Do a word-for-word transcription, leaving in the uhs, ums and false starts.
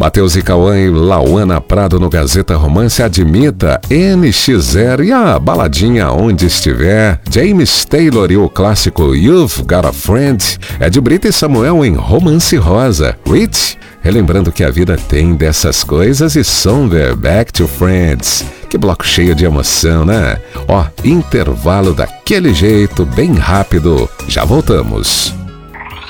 Matheus e Cauã e Lauana Prado no Gazeta Romance, Admita, N X zero e a baladinha Onde Estiver, James Taylor e o clássico You've Got a Friend, Ed Brito e Samuel em Romance Rosa, Rich, relembrando que a vida tem dessas coisas, e Somewhere Back to Friends. Que bloco cheio de emoção, né? Ó, intervalo daquele jeito, bem rápido. Já voltamos.